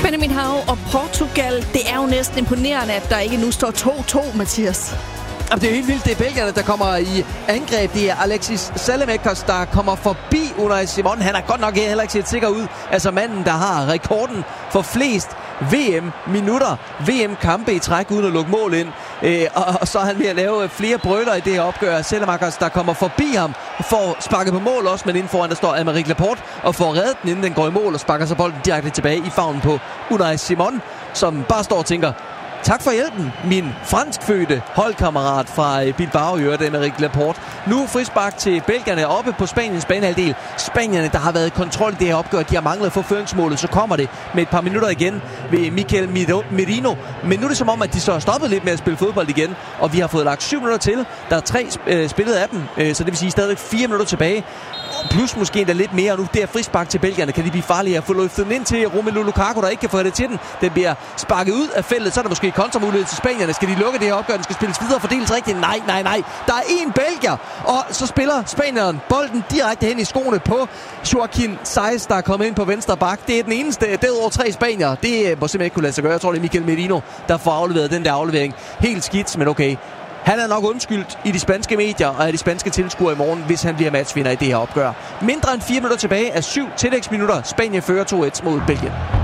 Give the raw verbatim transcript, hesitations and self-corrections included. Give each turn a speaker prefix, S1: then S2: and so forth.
S1: Benjamin Hav og Portugal. Det er jo næsten imponerende, at der ikke nu står to to, Mathias.
S2: Det er jo helt vildt. Det er belgierne, der kommer i angreb. Det er Alexis Saelemaekers, der kommer forbi Unai Simon. Han er godt nok heller ikke set sikker ud. Altså manden, der har rekorden for flest V M-minutter, V M-kampe i træk uden at lukke mål ind. Øh, og, og så er han ved at lave flere brøler i det her opgør. Saelemaekers, der kommer forbi ham, får sparket på mål også, men inden foran der står Aymeric Laporte og får reddet den, inden den går i mål, og sparker så bolden direkte tilbage i favnen på Unai Simon, som bare står og tænker: tak for hjælpen, min franskfødte holdkammerat fra Bilbao, i øvrigt, Aymeric Laporte. Nu frispark til belgierne oppe på Spaniens banehalvdel. Spanierne, der har været i kontrol i det her opgør, de har manglet at få føringsmålet, så kommer det med et par minutter igen ved Mikel Merino. Men nu er det som om, at de så har stoppet lidt med at spille fodbold igen, og vi har fået lagt syv minutter til. Der er tre øh, spillet af dem, øh, så det vil sige stadigvæk fire minutter tilbage. Plus måske endda lidt mere, og nu der frispark til belgierne. Kan de blive farlige at få løftet den ind til Romelu Lukaku, der ikke kan få det til den. Den bliver sparket ud af feltet, så er der måske kontramulighed til spanierne. Skal de lukke det her opgør? Den skal spilles videre og fordeles rigtigt? Nej, nej, nej. Der er én belgier, og så spiller spanieren bolden direkte hen i skoene på Joaquin Saiz, der er kommet ind på venstre bak. Det er den eneste. Derudover tre spanier. Det må simpelthen ikke kunne lade sig gøre. Jeg tror, det er Mikel Merino, der får afleveret den der aflevering. Helt skidt, men okay. Han er nok undskyldt i de spanske medier og af de spanske tilskuere i morgen, hvis han bliver matchvinder i det her opgør. Mindre end fire minutter tilbage af syv tillægsminutter. Spanien fører to et mod Belgien.